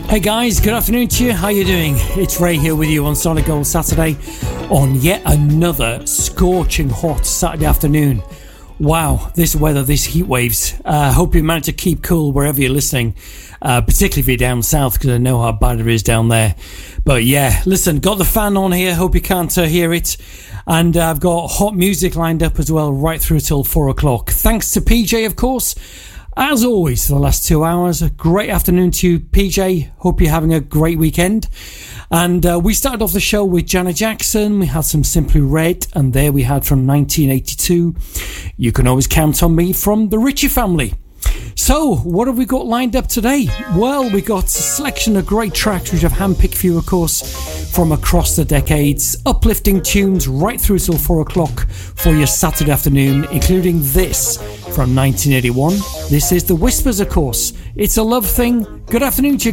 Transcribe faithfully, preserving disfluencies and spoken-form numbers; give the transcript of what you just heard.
Hey guys, good afternoon to you. How you doing? It's Ray here with you on Solid Gold Saturday on yet another scorching hot Saturday afternoon. Wow, this weather, these heat waves. I uh, hope you manage to keep cool wherever you're listening, uh, particularly if you're down south, because I know how bad it is down there. But yeah, listen, got the fan on here. Hope you can't uh, hear it. And uh, I've got hot music lined up as well right through till four o'clock. Thanks to P J, of course. As always, for the last two hours, a great afternoon to you, P J. Hope you're having a great weekend. And uh, we started off the show with Janet Jackson. We had some Simply Red, and there we had from nineteen eighty-two, You Can Always Count on Me from the Ritchie Family. So, what have we got lined up today? Well, we got a selection of great tracks which I've handpicked for you, of course, from across the decades. Uplifting tunes right through till four o'clock for your Saturday afternoon, including this from nineteen eighty-one. This is The Whispers, of course. It's a love thing. Good afternoon to you.